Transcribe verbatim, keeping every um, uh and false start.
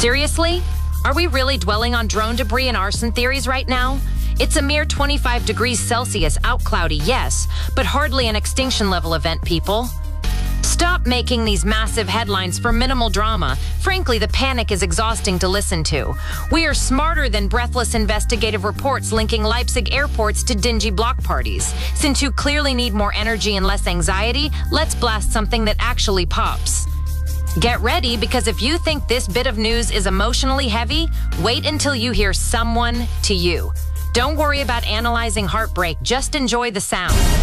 Seriously? Are we really dwelling on drone debris and arson theories right now? It's a mere twenty-five degrees Celsius, out cloudy, yes, but hardly an extinction level event, people. Stop making these massive headlines for minimal drama. Frankly, the panic is exhausting to listen to. We are smarter than breathless investigative reports linking Leipzig airports to dingy block parties. Since you clearly need more energy and less anxiety, let's blast something that actually pops. Get ready, because if you think this bit of news is emotionally heavy, wait until you hear someone to you. Don't worry about analyzing heartbreak, just enjoy the sound.